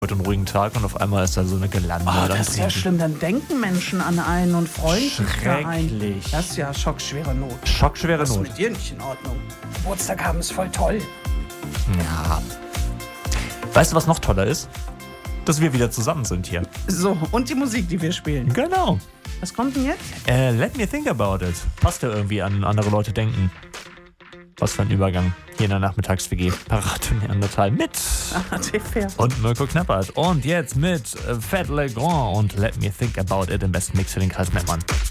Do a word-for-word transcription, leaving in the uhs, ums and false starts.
Heute einen ruhigen Tag und auf einmal ist da so eine Gelande. Oh, Dann das ist ja ziehen die- schlimm. Dann denken Menschen an einen und freuen sich für einen. Schrecklich. Das ist ja schockschwere Not. Schockschwere Was ist Not. mit dir nicht in Ordnung? Geburtstag haben ist voll toll. Ja. Weißt du, was noch toller ist? Dass wir wieder zusammen sind hier. So, und die Musik, die wir spielen. Genau. Was kommt denn jetzt? Äh, let me think about it. Passt ja irgendwie an andere Leute denken. Was für ein Übergang. Hier in der Nachmittags-W G. Parade Neandertal mit Ah, der fährt. und Mirko Knappert. Und jetzt mit äh, Fat Le Grand und Let me think about it im besten Mix für den Kreis Mettmann.